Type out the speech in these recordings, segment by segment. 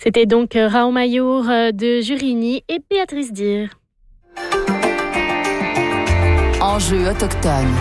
C'était donc Raoul Mayour de Jurigny et Béatrice Dir. Enjeux autochtones.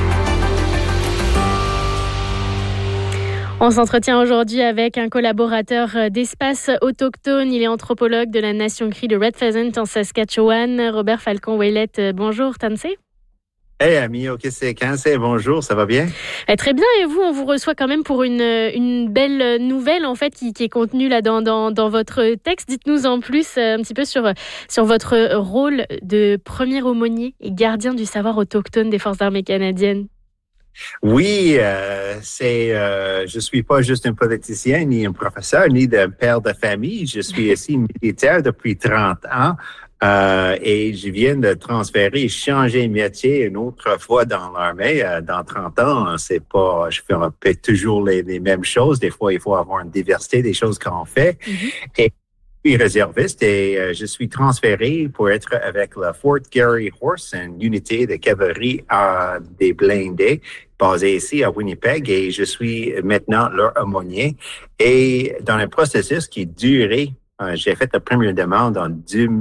On s'entretient aujourd'hui avec un collaborateur d'Espace Autochtone. Il est anthropologue de la Nation Crie de Red Pheasant en Saskatchewan. Robert Falcon-Ouellette, bonjour Tansé. Hey ami, ok, c'est Kansé, bonjour, ça va bien? Très bien, et vous, on vous reçoit quand même pour une belle nouvelle en fait qui est contenue là dans votre texte. Dites-nous en plus un petit peu sur votre rôle de premier aumônier et gardien du savoir autochtone des Forces armées canadiennes. Oui, je suis pas juste un politicien, ni un professeur, ni un père de famille. Je suis aussi militaire depuis 30 ans. Et je viens de transférer, changer de métier une autre fois dans l'armée. Dans 30 ans, c'est pas, je fais toujours les mêmes choses. Des fois, il faut avoir une diversité des choses qu'on fait. Mm-hmm. Et je suis réserviste et je suis transféré pour être avec la Fort Garry Horse, une unité de cavalerie des blindés basée ici à Winnipeg, et je suis maintenant leur aumônier. Et dans un processus qui durait, j'ai fait la première demande en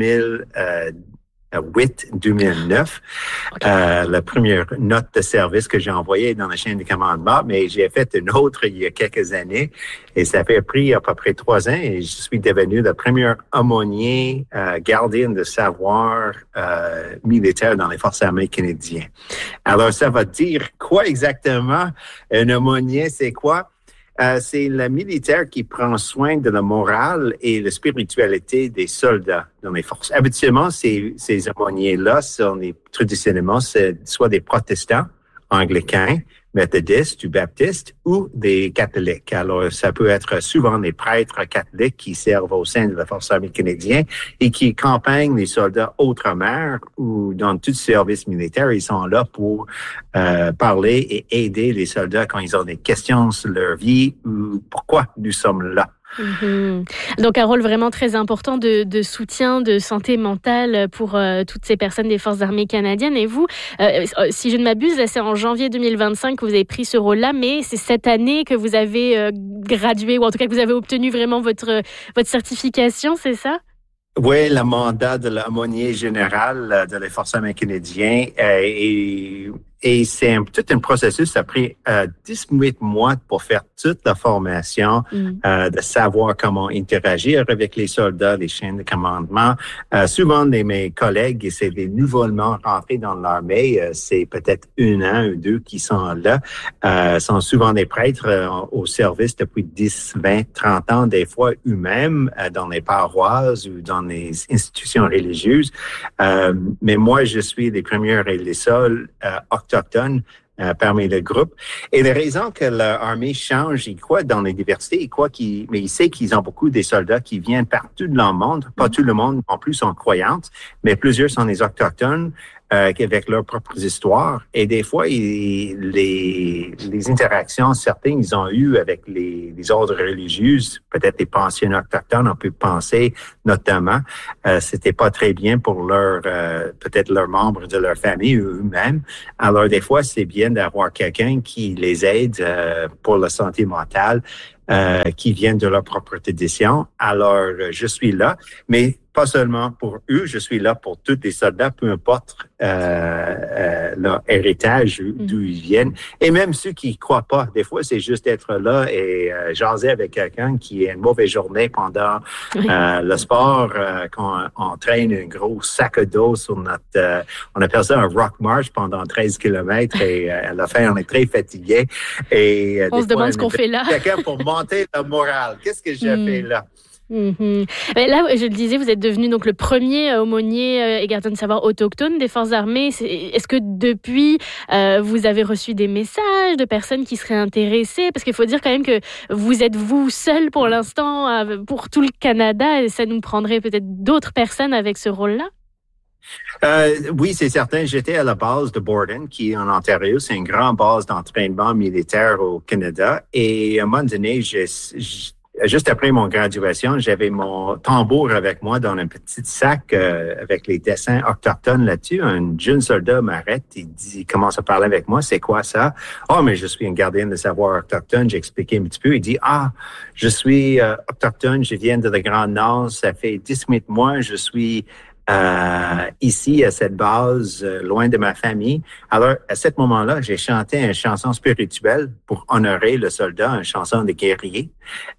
2008-2009, la première note de service que j'ai envoyée dans la chaîne de commandement, mais j'ai fait une autre il y a quelques années et ça fait pris à peu près 3 ans et je suis devenu le premier aumônier gardien de savoir militaire dans les Forces armées canadiennes. Alors, ça va dire quoi exactement? Un aumônier, c'est quoi? C'est le militaire qui prend soin de la morale et la spiritualité des soldats dans les forces. Habituellement, ces aumôniers-là traditionnellement, c'est soit des protestants, anglicains, méthodistes ou baptistes, ou des catholiques. Alors, ça peut être souvent des prêtres catholiques qui servent au sein de la Force armée canadienne et qui accompagnent les soldats outre-mer ou dans tout service militaire. Ils sont là pour parler et aider les soldats quand ils ont des questions sur leur vie ou pourquoi nous sommes là. Mmh. Donc un rôle vraiment très important de soutien, de santé mentale pour toutes ces personnes des Forces armées canadiennes. Et vous, si je ne m'abuse, là, c'est en janvier 2025 que vous avez pris ce rôle-là, mais c'est cette année que vous avez gradué, ou en tout cas que vous avez obtenu vraiment votre certification, c'est ça? Oui, le mandat de l'aumônier général de les Forces armées canadiennes et c'est tout un processus. Ça a pris 18 mois pour faire toute la formation, de savoir comment interagir avec les soldats, les chaînes de commandement. Souvent, mes collègues, c'est des nouvellement rentrés dans l'armée, c'est peut-être 1 an ou 2 qui sont là, sont souvent des prêtres au service depuis 10, 20, 30 ans, des fois eux-mêmes dans les paroisses ou dans les institutions religieuses. Mais moi, je suis les premiers et les seuls autochtones parmi le groupe. Et la raison que l'armée change, il croit dans les diversités, mais il sait qu'ils ont beaucoup des soldats qui viennent partout dans le monde. Pas tout le monde non plus sont croyantes, mais plusieurs sont des autochtones avec leurs propres histoires. Et des fois, les interactions, certains, ils ont eu avec les ordres religieux, peut-être les pensionnats autochtones, on peut penser notamment, c'était pas très bien pour peut-être leurs membres de leur famille ou eux-mêmes. Alors, des fois, c'est bien d'avoir quelqu'un qui les aide pour la santé mentale, qui viennent de leur propre tradition. Alors, je suis là, mais pas seulement pour eux, je suis là pour tous les soldats, peu importe leur héritage, d'où ils viennent. Et même ceux qui ne croient pas, des fois, c'est juste être là et jaser avec quelqu'un qui a une mauvaise journée pendant le sport, quand on traîne un gros sac d'eau sur notre... on appelle ça un rock march pendant 13 kilomètres et à la fin, on est très fatigué. Et on se demande ce qu'on fait là. Quelqu'un pour monter la morale. Qu'est-ce que j'ai fait là? Mm-hmm. Là, je le disais, vous êtes devenu donc le premier aumônier et gardien de savoir autochtone des Forces armées. Est-ce que depuis, vous avez reçu des messages de personnes qui seraient intéressées? Parce qu'il faut dire quand même que vous êtes vous seul pour l'instant pour tout le Canada et ça nous prendrait peut-être d'autres personnes avec ce rôle-là? Oui, c'est certain. J'étais à la base de Borden, qui est en Ontario. C'est une grande base d'entraînement militaire au Canada. Et à un moment donné, juste après mon graduation, j'avais mon tambour avec moi dans un petit sac avec les dessins autochtones là-dessus. Un jeune soldat m'arrête, il commence à parler avec moi. C'est quoi ça? Oh, mais je suis un gardien de savoir autochtone. J'ai expliqué un petit peu. Il dit, je suis autochtone, je viens de la Grande Nord. Ça fait 18 mois, je suis ici à cette base, loin de ma famille. Alors, à ce moment-là, j'ai chanté une chanson spirituelle pour honorer le soldat, une chanson de guerrier.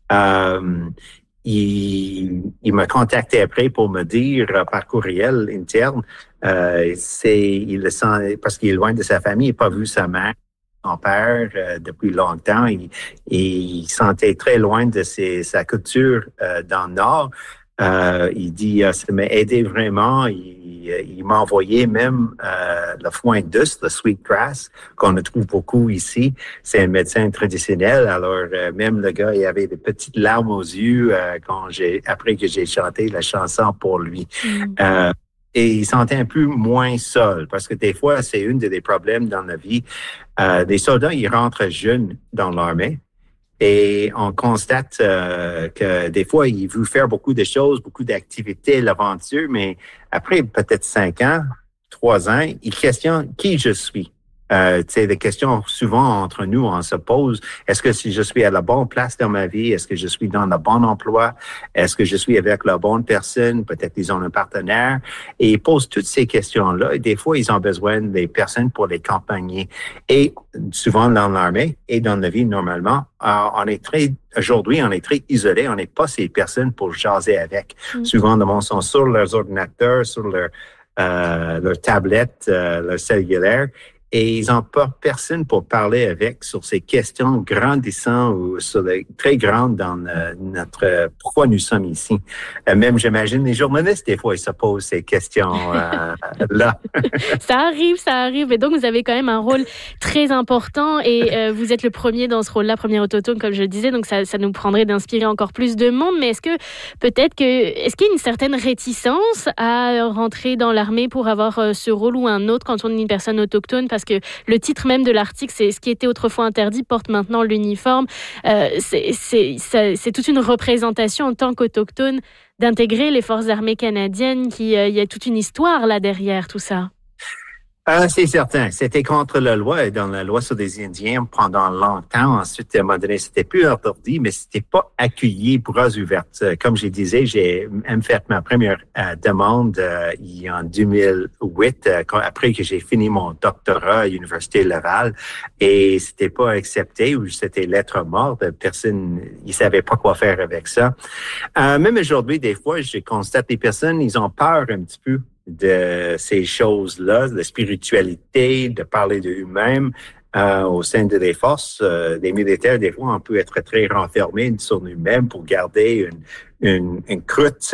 Il m'a contacté après pour me dire par courriel interne, parce qu'il est loin de sa famille, il n'a pas vu sa mère, son père depuis longtemps. Il sentait très loin de sa culture dans le Nord. Il dit, ça m'a aidé vraiment. Il m'a envoyé même le foin douce, le sweetgrass, qu'on trouve beaucoup ici. C'est un médecin traditionnel. Alors, même le gars, il avait des petites larmes aux yeux après que j'ai chanté la chanson pour lui. Et il sentait un peu moins seul, parce que des fois, c'est un des problèmes dans la vie. Les soldats, ils rentrent jeunes dans l'armée. Et on constate que des fois, il veut faire beaucoup de choses, beaucoup d'activités, l'aventure, mais après peut-être 5 ans, 3 ans, il questionne qui je suis. Des questions souvent entre nous, on se pose. Est-ce que si je suis à la bonne place dans ma vie? Est-ce que je suis dans le bon emploi? Est-ce que je suis avec la bonne personne? Peut-être ils ont un partenaire. Et ils posent toutes ces questions-là. Et des fois, ils ont besoin des personnes pour les accompagner. Et souvent dans l'armée et dans la vie normalement, aujourd'hui, on est très isolé. On n'est pas ces personnes pour jaser avec. Souvent, le monde sont sur leurs ordinateurs, sur leur tablette, leur cellulaire. Et ils n'ont pas personne pour parler avec sur ces questions grandissantes ou sur très grandes dans notre pourquoi nous sommes ici. Même, j'imagine, les journalistes, des fois, ils se posent ces questions-là. Ça arrive. Et donc, vous avez quand même un rôle très important et vous êtes le premier dans ce rôle-là, premier autochtone, comme je le disais. Donc, ça nous prendrait d'inspirer encore plus de monde. Mais est-ce qu'il y a une certaine réticence à rentrer dans l'armée pour avoir ce rôle ou un autre quand on est une personne autochtone? Parce que le titre même de l'article, c'est « Ce qui était autrefois interdit porte maintenant l'uniforme ». C'est toute une représentation en tant qu'autochtone d'intégrer les forces armées canadiennes. Il y a toute une histoire là derrière tout ça. C'est certain. C'était contre la loi et dans la loi sur les Indiens pendant longtemps. Ensuite, à un moment donné, c'était plus interdit, mais c'était pas accueilli bras ouverts. Comme je disais, j'ai même fait ma première demande en 2008, après que j'ai fini mon doctorat à l'Université Laval, et c'était pas accepté ou c'était lettre morte. Personne, ils savaient pas quoi faire avec ça. Même aujourd'hui, des fois, je constate les personnes, ils ont peur un petit peu de ces choses-là, de la spiritualité, de parler d'eux-mêmes au sein des forces. Les militaires, des fois, on peut être très renfermés sur nous-mêmes pour garder une croûte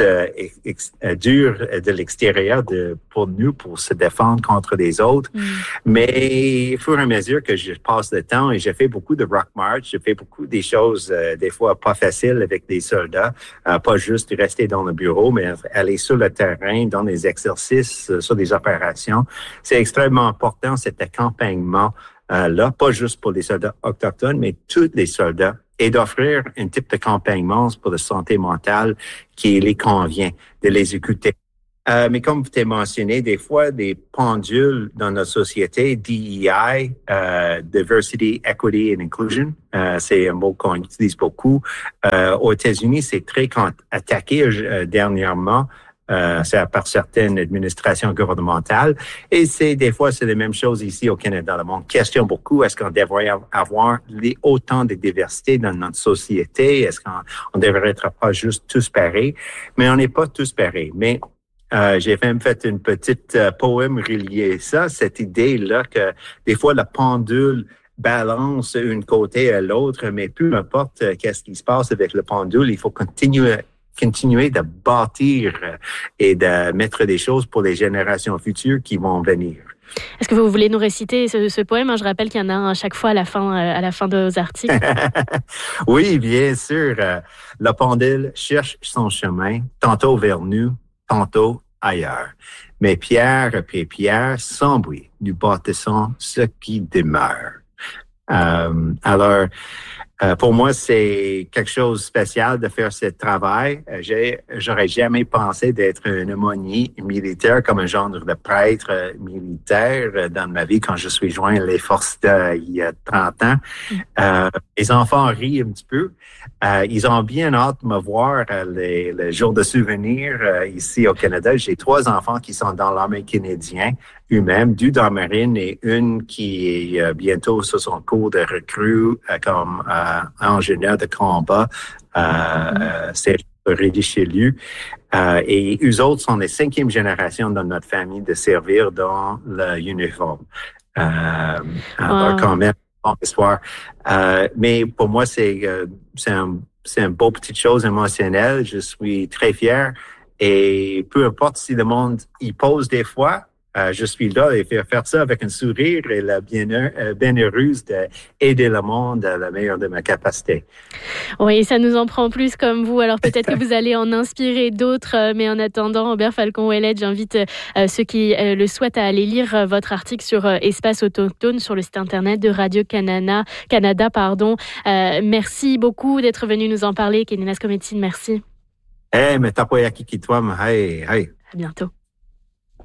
dure de l'extérieur pour nous, pour se défendre contre les autres. Mais au fur et à mesure que je passe le temps, et j'ai fait beaucoup de rock march, j'ai fait beaucoup des choses, des fois pas faciles avec des soldats, pas juste rester dans le bureau, mais aller sur le terrain, dans des exercices, sur des opérations. C'est extrêmement important, cet accompagnement là, pas juste pour les soldats autochtones, mais tous les soldats, et d'offrir un type d'accompagnement pour la santé mentale qui les convient, de les écouter. Mais comme vous t'avez mentionné, des fois, des pendules dans notre société, DEI, Diversity, Equity and Inclusion, c'est un mot qu'on utilise beaucoup. Aux États-Unis, c'est très attaqué dernièrement. C'est par certaines administrations gouvernementales. Et des fois, c'est la même chose ici au Canada. Le monde questionne beaucoup, est-ce qu'on devrait avoir autant de diversité dans notre société? Est-ce qu'on devrait être pas juste tous pareils? Mais on n'est pas tous pareils. Mais j'ai même fait une petite poème relié à ça, cette idée-là que des fois, la pendule balance une côté à l'autre, mais peu importe qu'est-ce qui se passe avec le pendule, il faut continuer de bâtir et de mettre des choses pour les générations futures qui vont venir. Est-ce que vous voulez nous réciter ce poème? Je rappelle qu'il y en a un à chaque fois à la fin de vos articles. Oui, bien sûr. La pendule cherche son chemin, tantôt vers nous, tantôt ailleurs. Mais pierre après pierre, sans bruit, nous bâtissons ce qui demeure. Alors, Pour moi, c'est quelque chose de spécial de faire ce travail. J'aurais jamais pensé d'être un aumônier militaire comme un genre de prêtre militaire dans ma vie quand je suis joint les forces il y a 30 ans. Les enfants rient un petit peu. Ils ont bien hâte de me voir les jours de souvenirs ici au Canada. J'ai 3 enfants qui sont dans l'armée canadienne eux-mêmes, 2 dans la marine et une qui est bientôt sur son cours de recrue comme ingénieur de combat. C'est Richelieu. Et eux autres sont les 5e génération dans notre famille de servir dans l'uniforme. Alors quand même, bonne histoire. Mais pour moi, c'est une beau petite chose émotionnelle. Je suis très fier. Et peu importe si le monde y pose des fois, je suis là et faire ça avec un sourire et la bien heureuse d'aider le monde à la meilleure de ma capacité. Oui, ça nous en prend plus comme vous. Alors peut-être que vous allez en inspirer d'autres. Mais en attendant, Robert Falcon-Ouellet, j'invite ceux qui le souhaitent à aller lire votre article sur Espace autochtone sur le site internet de Radio-Canada. Merci beaucoup d'être venu nous en parler. Kenina Skometsin, merci. Mais t'as pas à qui toi, hey. À bientôt.